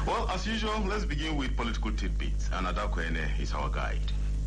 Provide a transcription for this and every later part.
Well, as usual, let's begin with political tidbits, and Adaku Ene is our guide.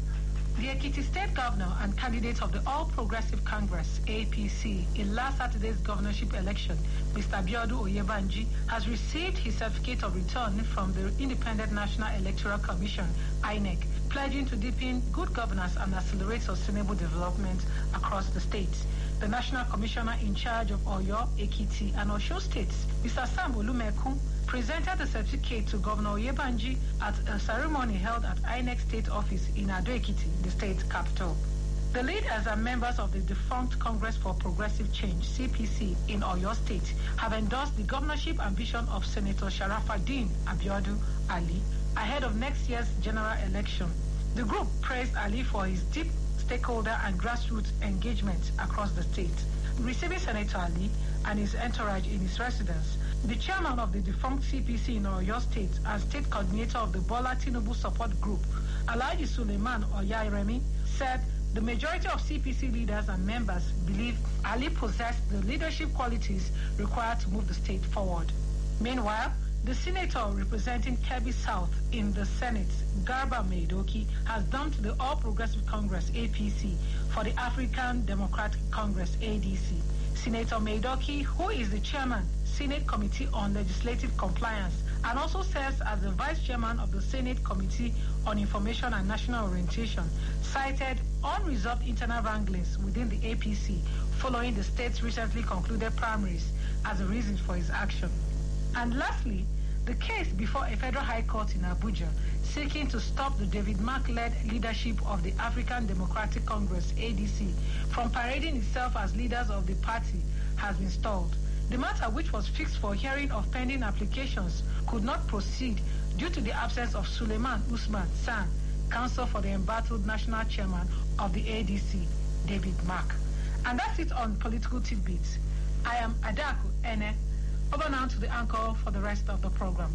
The Ekiti State Governor and candidate of the All Progressive Congress, APC, in last Saturday's governorship election, Mr. Abiodun Oyebanji, has received his certificate of return from the Independent National Electoral Commission, INEC, pledging to deepen good governance and accelerate sustainable development across the states. The National Commissioner in charge of Oyo, Ekiti, and Osun states, Mr. Sam Olumeku, presented the certificate to Governor Oyebanji at a ceremony held at INEC State Office in Ado-Ekiti, the state capital. The leaders and members of the defunct Congress for Progressive Change, CPC, in Oyo State have endorsed the governorship ambition of Senator Sharafaddin Abiodun Ali ahead of next year's general election. The group praised Ali for his deep stakeholder and grassroots engagement across the state. Receiving Senator Ali and his entourage in his residence, the chairman of the defunct CPC in Oyo State and state coordinator of the Bola Tinubu Support Group, Alhaji Suleiman Oyairemi, said the majority of CPC leaders and members believe Ali possessed the leadership qualities required to move the state forward. Meanwhile, the senator representing Kebbi South in the Senate, Garba Maidoki, has dumped the All Progressive Congress, APC, for the African Democratic Congress, ADC. Senator Maidoki, who is the chairman, Senate Committee on Legislative Compliance, and also serves as the vice chairman of the Senate Committee on Information and National Orientation, cited unresolved internal wranglings within the APC following the state's recently concluded primaries as a reason for his action. And lastly, the case before a federal high court in Abuja seeking to stop the David Mark-led leadership of the African Democratic Congress, ADC, from parading itself as leaders of the party has been stalled. The matter, which was fixed for hearing of pending applications, could not proceed due to the absence of Suleiman Usman San, counsel for the embattled national chairman of the ADC, David Mark. And that's it on political tidbits. I am Adaku Ene. Over now to the anchor for the rest of the program.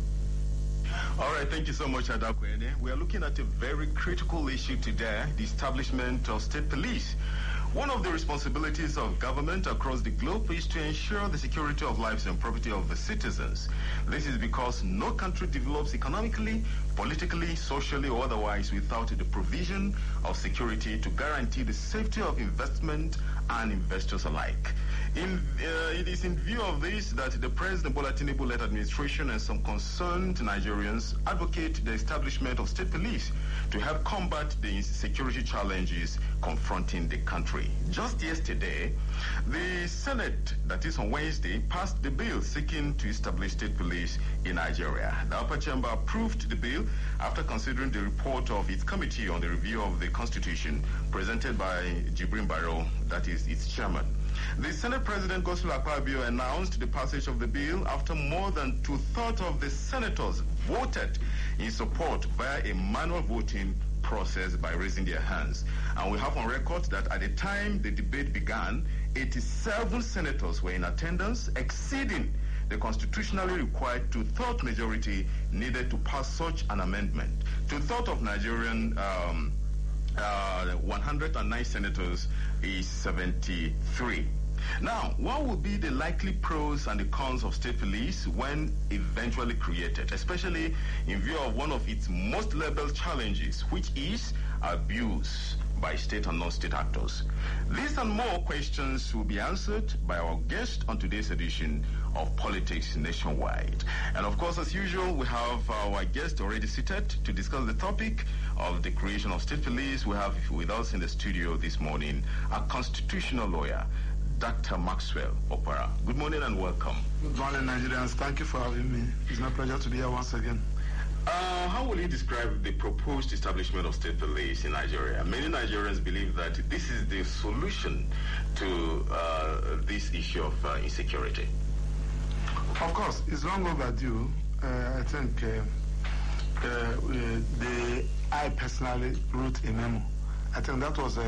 All right, thank you so much, Adaku Ene. We are looking at a very critical issue today, the establishment of state police. One of the responsibilities of government across the globe is to ensure the security of lives and property of the citizens. This is because no country develops economically, politically, socially, or otherwise without the provision of security to guarantee the safety of investment and investors alike. It is in view of this that the President Bola Tinubu-led administration and some concerned Nigerians advocate the establishment of state police to help combat the security challenges confronting the country. Just yesterday, the Senate, that is on Wednesday, passed the bill seeking to establish state police in Nigeria. The upper chamber approved the bill after considering the report of its committee on the review of the Constitution presented by Jibrin Barrow, that is its chairman. The Senate President Godswill Akpabio announced the passage of the bill after more than two-thirds of the senators voted in support via a manual voting process by raising their hands. And we have on record that at the time the debate began, 87 senators were in attendance, exceeding the constitutionally required two-thirds majority needed to pass such an amendment. Two-thirds of Nigerian 109 senators is 73. Now, what would be the likely pros and the cons of state police when eventually created, especially in view of one of its most labeled challenges, which is abuse by state and non-state actors? These and more questions will be answered by our guest on today's edition of Politics Nationwide. And of course, as usual, we have our guest already seated to discuss the topic of the creation of state police. We have with us in the studio this morning a constitutional lawyer, Dr. Maxwell Opara. Good morning and welcome. Good morning, Nigerians. Thank you for having me. It's my pleasure to be here once again. How will you describe the proposed establishment of state police in Nigeria? Many Nigerians believe that this is the solution to this issue of insecurity. Of course, it's long overdue. I think I personally wrote a memo. I think that was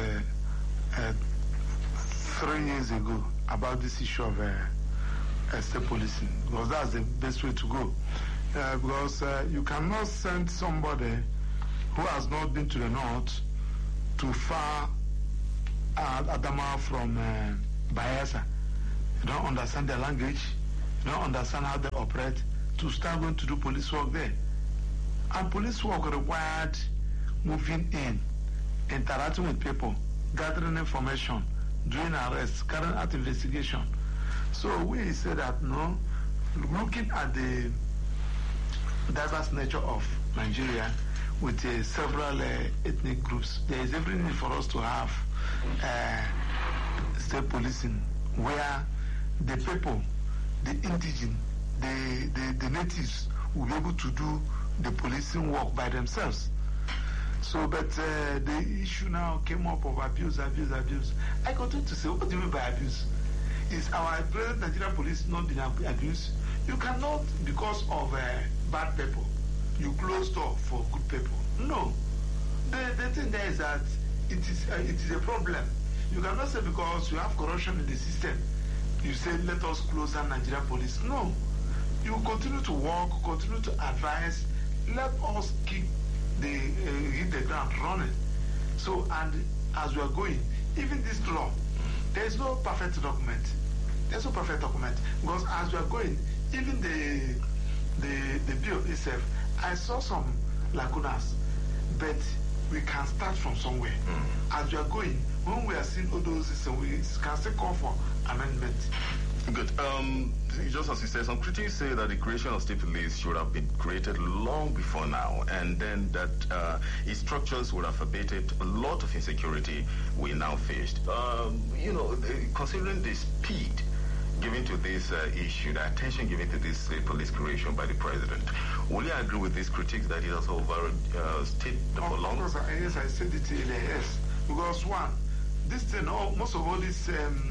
3 years ago about this issue of state policing, because that's the best way to go. Because you cannot send somebody who has not been to the north to far Adama from Bayelsa. You don't understand their language, you don't understand how they operate, to start going to do police work there. And police work required moving in, interacting with people, gathering information, doing arrests, carrying out investigation. So we say that no, looking at the diverse nature of Nigeria with several ethnic groups, there is every need for us to have state policing where the people, the indigenous, the natives will be able to do the policing work by themselves. So, but the issue now came up of abuse. I continue to say, what do you mean by abuse? Is our present Nigerian police not being abused? You cannot, because of bad people, you close door for good people. No. The thing there is that it is a problem. You cannot say because you have corruption in the system, you say let us close down Nigerian police. No. You continue to work, continue to advise, let us keep hit the ground running. So, and as we are going, even this law, there is no perfect document. There's no perfect document because as we are going, even the bill itself, I saw some lacunas, but we can start from somewhere. As we are going, when we are seeing all those, we can still call for amendment. Good. Just as you said, some critics say that the creation of state police should have been created long before now, and then that its structures would have abated a lot of insecurity we now faced. Considering the speed given to this issue, the attention given to this police creation by the president, will you agree with these critics that it has overstayed for long? Of course, yes, I said it yes. Because one, this thing, most of all these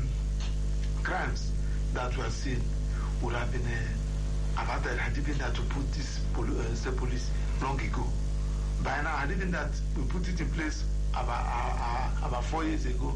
crimes that we are seeing would have been averted had it been that to put this state police long ago. By now, had it been that we put it in place about 4 years ago,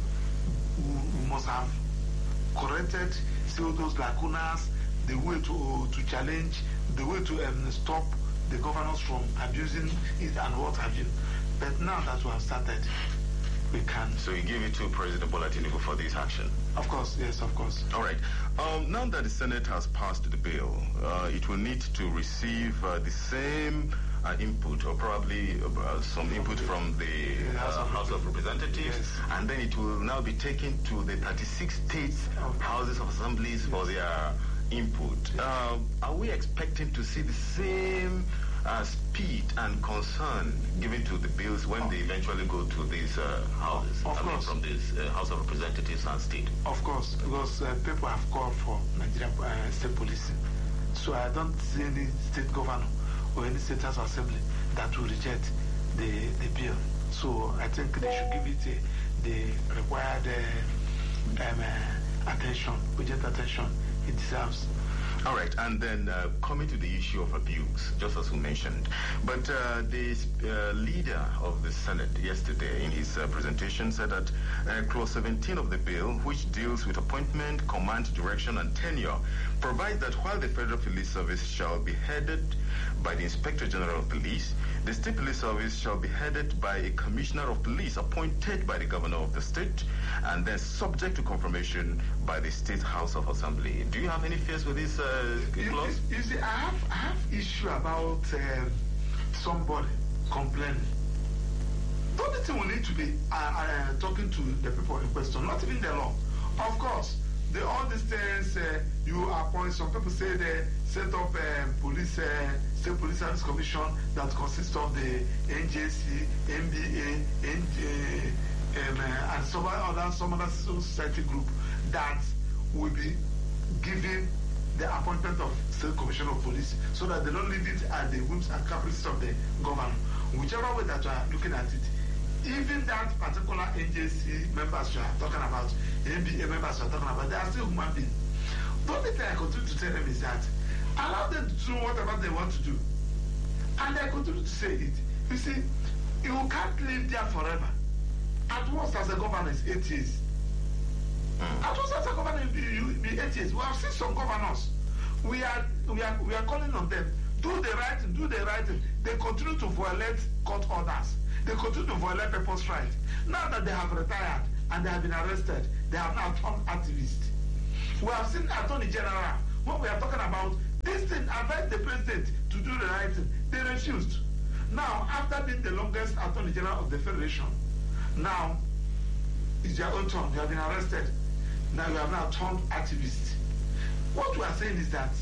we must have corrected still those lacunas, the way to challenge, the way to stop the governors from abusing it and what have you. But now that we have started, we can. So you give it to President Bola Tinubu for this action? Of course, yes, of course. All right. Now that the Senate has passed the bill, it will need to receive the same input, or probably some input from the House of Representatives, yes. And then it will now be taken to the 36 states houses of assemblies for their input. Are we expecting to see the same speed and concern given to the bills when they eventually go to these houses? From this House of Representatives and state. Of course, because people have called for Nigerian state policing. So I don't see any state governor or any state house assembly that will reject the bill. So I think they should give it the required attention, urgent attention it deserves. All right, and then coming to the issue of abuse, just as we mentioned, but the leader of the Senate yesterday in his presentation said that Clause 17 of the bill, which deals with appointment, command, direction, and tenure, provides that while the Federal Police Service shall be headed by the Inspector General of Police, the State Police Service shall be headed by a Commissioner of Police appointed by the Governor of the state and then subject to confirmation by the State House of Assembly. Do you have any fears with this clause? You see, I have issue about somebody complaining. The only thing we need to be talking to the people in question, not even the law. Of course, all these things you appoint, some people say they set up State Police Service Commission that consists of the NJC, NBA, and some other civil society group that will be giving the appointment of State Commissioner of Police so that they don't leave it at the whims and caprices of the governor. Whichever way that you are looking at it, even that particular NJC members you are talking about, NBA members you are talking about, they are still human beings. The only thing I continue to tell them is that allow them to do whatever they want to do. And I continue to say it. You see, you can't live there forever. At most as a governor is 8 years. At most as a governor you be 8 years. We have seen some governors. We are calling on them. Do the right thing. They continue to violate court orders. They continue to violate people's rights. Now that they have retired and they have been arrested, they have now turned activists. We have seen Attorney General, when we are talking about This thing advised the president to do the right thing. They refused. Now, after being the longest Attorney General of the Federation, now it's your own turn. You have been arrested. Now you have now turned activist. What we are saying is that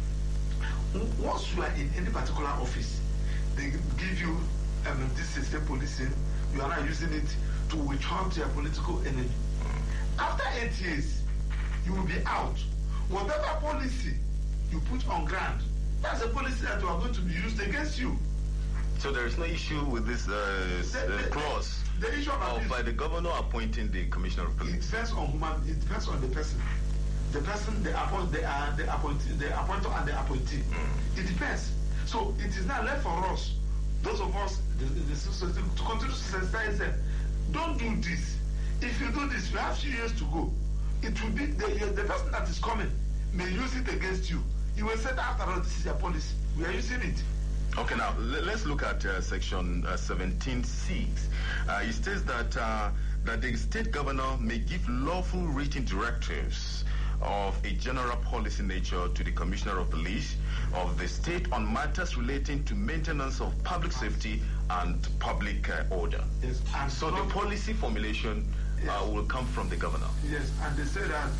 once you are in any particular office, they give you this is state policing. You are now using it to withhold your political enemy. After 8 years, you will be out. Whatever policy you put on ground, that's a policy that you are going to be used against you. So there is no issue with this clause the issue of by the governor appointing the commissioner of police. It depends on it depends on the person. The person they appoint, the appointer and the appointee. It depends. So it is now left for us, those of us, to continue to sensitize them. Don't do this. If you do this, you have 2 years to go. It will be the person that is coming may use it against you. You will say that after all, this is your policy. We are using it. Okay, now let's look at section 17(6). It states that the state governor may give lawful written directives of a general policy nature to the commissioner of police of the state on matters relating to maintenance of public safety and public order. Yes, and so the policy formulation will come from the governor. Yes, and they say that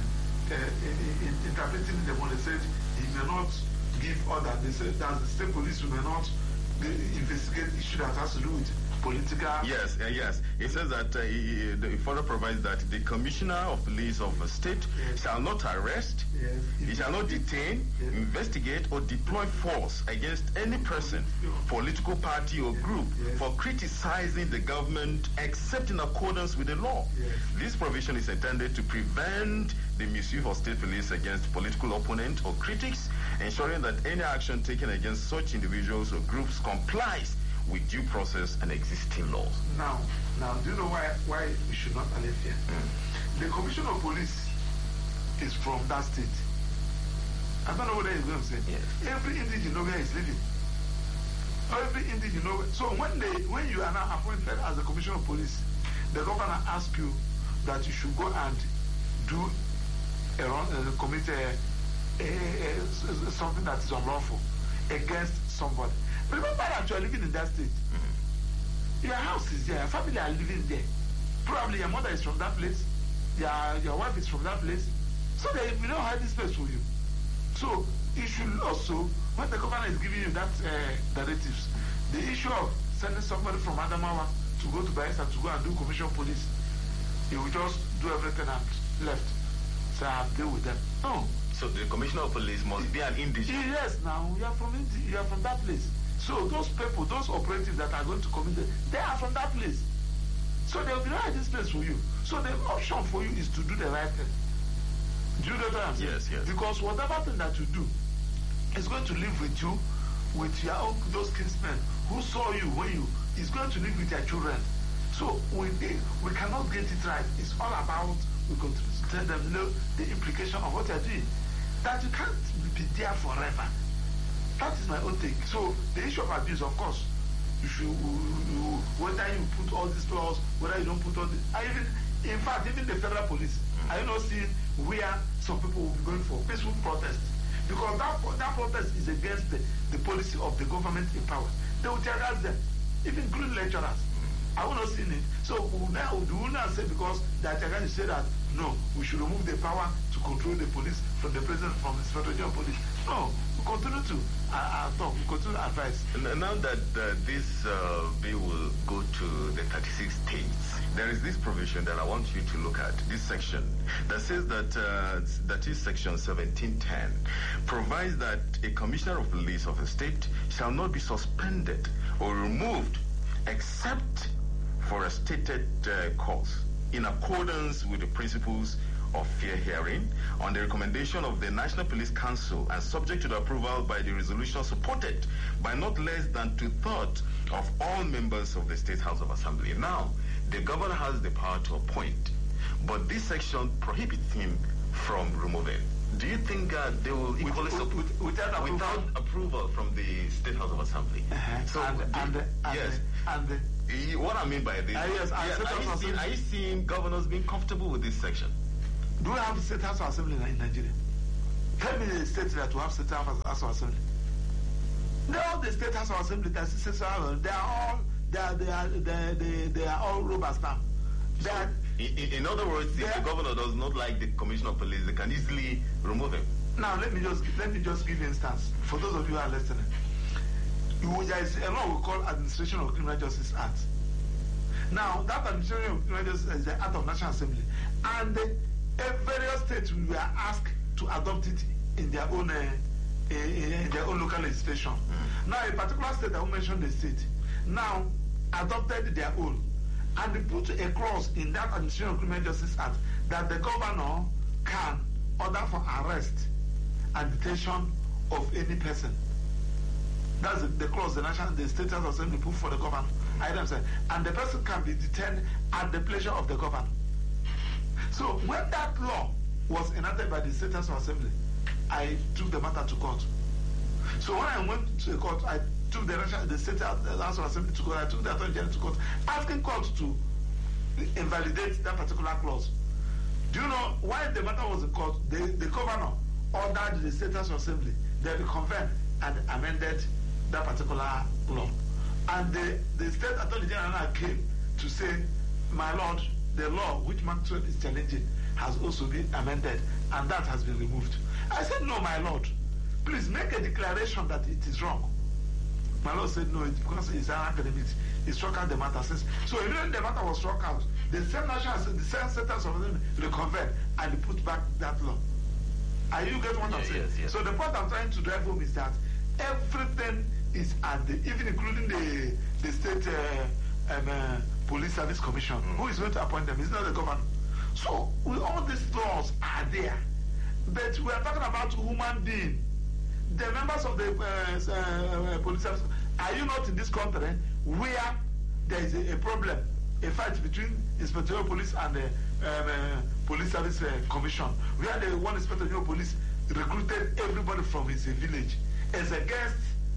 in interpreting the one, they said he may not give order. They said that the state police may not investigate issue that has to do with political. Yes, yes. It says that it further provides that the commissioner of police of a state shall not arrest, he shall not detain, investigate, or deploy force against any person, political party, or group for criticizing the government except in accordance with the law. This provision is intended to prevent the misuse of state police against political opponents or critics, ensuring that any action taken against such individuals or groups complies with due process and existing laws. Now, do you know why we should not live here? The commissioner of police is from that state. I don't know what he's going to say. Every indigenous know where he's living. Every indigenous know. So when you are now appointed as a commissioner of police, the governor asks you that you should go and do commit something that is unlawful against somebody. Remember that you are living in that state. Your house is there, your family are living there. Probably your mother is from that place, your wife is from that place. So we don't have this space for you. So you should also, when the governor is giving you that directives, the issue of sending somebody from Adamawa to go to Bayelsa to go and do commission police, you will just do everything and left. So I deal with them. No. So the commissioner of police must be an indigenous. Yes, now you are from that place. So those people, those operatives that are going to come in there, they are from that place. So they will be right in this place for you. So the option for you is to do the right thing. Do you know what I'm saying? Yes, yes. Because whatever thing that you do is going to live with you, with your own, those kinsmen who saw you when you, is going to live with your children. So we cannot get it right. It's all about, we got to tell them know the implication of what you're doing. That you can't be there forever. That is my own take. So the issue of abuse, of course, you should, whether you put all these laws, whether you don't put all this. In fact, even the federal police, I not seeing where some people will be going for peaceful protest. Because that protest is against the policy of the government in power. They will terrorize them, even including lecturers. I will not see it. So we will not say because the Atagan say that no, we should remove the power to control the police from the president, from the Secretary of Police. No, we continue to talk, we continue to advise. Now that this bill will go to the 36 states, there is this provision that I want you to look at, this section, that says that is section 1710, provides that a commissioner of police of a state shall not be suspended or removed except for a stated cause, in accordance with the principles of fair hearing, on the recommendation of the National Police Council and subject to the approval by the resolution supported by not less than 2/3 of all members of the State House of Assembly. Now, the governor has the power to appoint, but this section prohibits him from removing. Do you think they will equally support without approval from the State House of Assembly? So, what I mean by this, are you seeing governors being comfortable with this section? Do we have the State House of Assembly in Nigeria? Tell me a state that will have state house of assembly. All the state house of assembly that state house, they are all robbers now. In other words, if the governor does not like the commissioner of police, they can easily remove him. Now let me just give you an instance for those of you who are listening. There is a law we call Administration of Criminal Justice Act. Now that Administration of Criminal Justice is the Act of National Assembly, and various states were asked to adopt it in their own local legislation. Now a particular state, I will mention the state, now adopted their own, and they put a clause in that Administration of Criminal Justice Act that the governor can order for arrest and detention of any person. That's the clause the State House of Assembly put for the governor. And the person can be detained at the pleasure of the governor. So when that law was enacted by the State House of Assembly, I took the matter to court. So when I went to the court, I took the State House of Assembly to court, I took the Attorney General to court, asking court to invalidate that particular clause. Do you know why the matter was in court? The governor ordered the State House of Assembly, they reconvened and amended that particular law. And the State Attorney General came to say, my lord, the law which Maxwell is challenging has also been amended, and that has been removed. I said, no, my lord, please make a declaration that it is wrong. My lord said, no, because it's an academic, he struck out the matter. So even the matter was struck out, the same State House of Assembly reconvened and put back that law. Are you getting what I'm saying? Yes. So the point I'm trying to drive home is that everything is at even including the State Police Service Commission, who is going to appoint them? It's not the governor. So all these laws are there, but we are talking about human beings. The members of the police service, are you not in this country where there is a problem, a fight between Inspector of Police and the Police Service Commission, where the one Inspector of Police recruited everybody from his village as against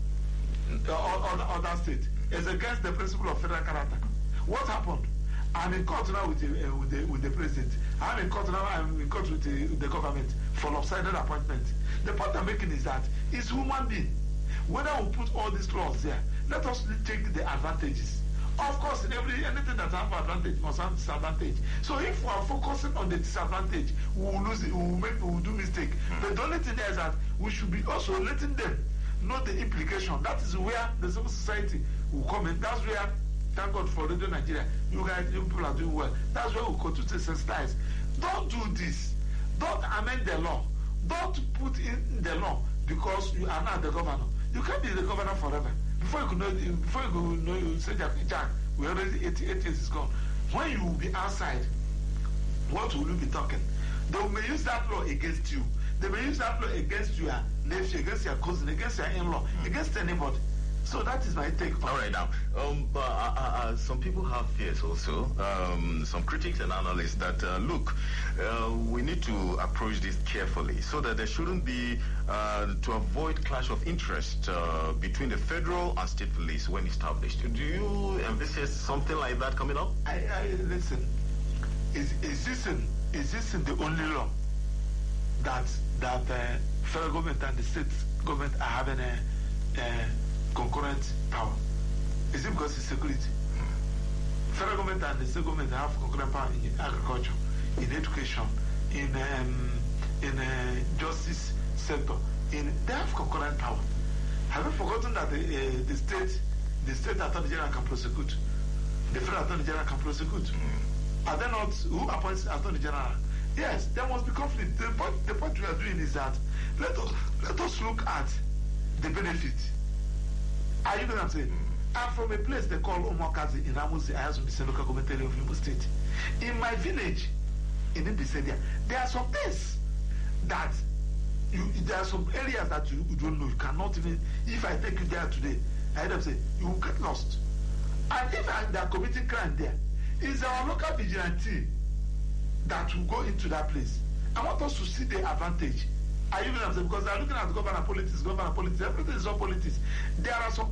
other state, as against the principle of federal character? What happened? I'm in court now with the president. I'm in court now. I'm in court with the government for lopsided appointment. The point I'm making is that it's human being. Whether we put all these laws there, let us take the advantages. Of course, in anything that has advantage must have disadvantage. So if we are focusing on the disadvantage, we will lose it. We will do mistake. But the only thing there is that we should be also letting them know the implication. That is where the civil society will come in. That's where, thank God for Radio Nigeria, you people are doing well. That's where we continue to sensitize. Don't do this. Don't amend the law. Don't put in the law because you are not the governor. You can't be the governor forever. Before you know, you say, Jack, we already 88 years is gone. When you will be outside, what will you be talking? They may use that law against you. They may use that law against your nephew, against your cousin, against your in-law, against anybody. So that is my take on it. All right, now, but some people have fears also, some critics and analysts that, look, we need to approach this carefully so that there shouldn't be, to avoid clash of interest between the federal and state police when established. Do you envisage something like that coming up? Listen, is this the only law that federal government and the state government are having a concurrent power? Is it because it's security? Federal government and the state government have concurrent power in agriculture, in education, in justice sector. They have concurrent power. Have you forgotten that the state attorney general can prosecute? The federal attorney general can prosecute. Are they not? Who appoints attorney general? Yes, there must be conflict. The point we are doing is that let us look at the benefit. Are you know what I'm saying? I'm from a place they call Omokazi in Amuzi, Ayasun local government area of Imo State. In my village, in Ibisedia, there are some things that there are some areas that you don't know. You cannot even, if I take you there today, I end up saying, you will get lost. And if they are committing crime there, it's our local vigilante that will go into that place. I want us to see the advantage. Are you know what I'm saying? Because they are looking at government politics, everything is all politics. There are some